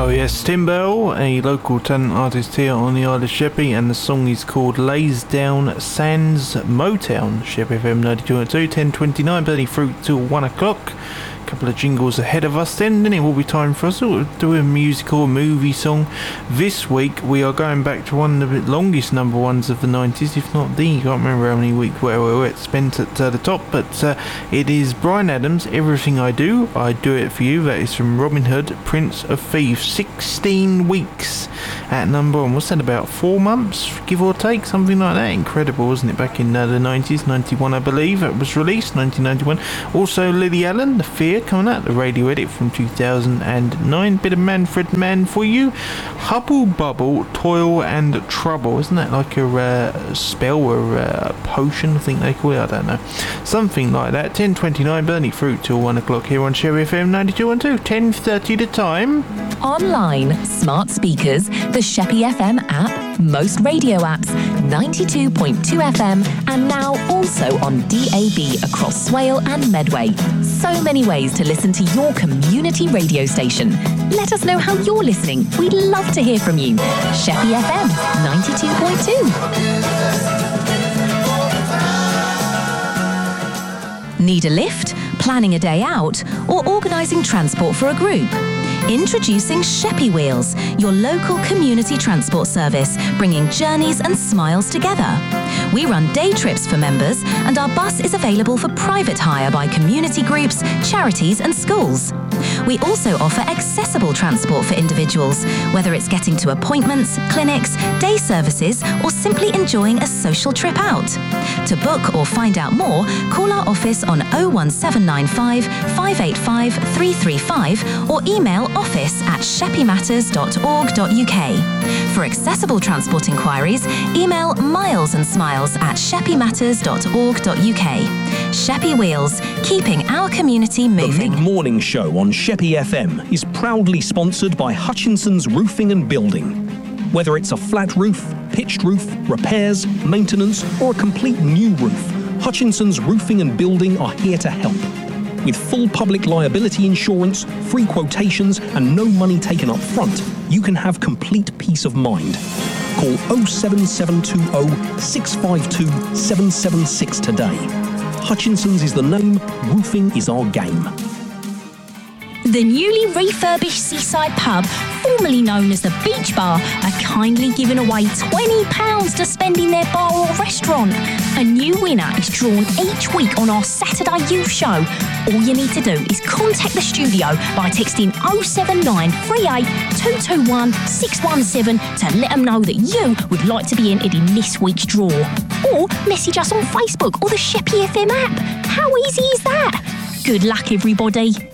Oh yes, Tim Bell, a local talent artist here on the Isle of Sheppey, and the song is called Lays Down Sands Motown. Sheppey FM 92.2, 10:29, burning through till 1 o'clock. Couple of jingles ahead of us then it will be time for us to do a musical movie song. This week we are going back to one of the longest number ones of the 90s, if not the, I can't remember how many weeks where it spent at the top, but it is Bryan Adams, Everything I Do It For You. That is from Robin Hood, Prince of Thieves. 16 weeks at number one. What's that, about 4 months, give or take, something like that? Incredible, wasn't it? Back in the 90s, 91 I believe it was released, 1991. Also Lily Allen, The Fear, coming out, the radio edit from 2009. Bit of Manfred Mann for you. Hubble Bubble, Toil and Trouble. Isn't that like a spell or a potion, I think they call it? I don't know. Something like that. 10:29, burning through till 1 o'clock here on Sheppey FM 92.2. 10:30 the time. Online, smart speakers, the Sheppey FM app, most radio apps, 92.2 FM, and now also on DAB across Swale and Medway. So many ways to listen to your community radio station. Let us know how you're listening. We'd love to hear from you. Sheppey FM 92.2. Need a lift, planning a day out, or organising transport for a group? Introducing Sheppey Wheels, your local community transport service, bringing journeys and smiles together. We run day trips for members, and our bus is available for private hire by community groups, charities and schools. We also offer accessible transport for individuals, whether it's getting to appointments, clinics, day services, or simply enjoying a social trip out. To book or find out more, call our office on 01795 585 335 or email office@sheppeymatters.org.uk. For accessible transport inquiries, email milesandsmiles@sheppeymatters.org.uk. Sheppey Wheels, keeping our community moving. The mid-morning show on Sheppey FM is proudly sponsored by Hutchinson's Roofing and Building. Whether it's a flat roof, pitched roof, repairs, maintenance, or a complete new roof, Hutchinson's Roofing and Building are here to help. With full public liability insurance, free quotations, and no money taken up front, you can have complete peace of mind. Call 07720 652 776 today. Hutchinson's is the name, roofing is our game. The newly refurbished Seaside Pub, formerly known as the Beach Bar, are kindly giving away £20 to spend in their bar or restaurant. A new winner is drawn each week on our Saturday Youth Show. All you need to do is contact the studio by texting 07938 221 617 to let them know that you would like to be entered in this week's draw. Or message us on Facebook or the Sheppey FM app. How easy is that? Good luck, everybody.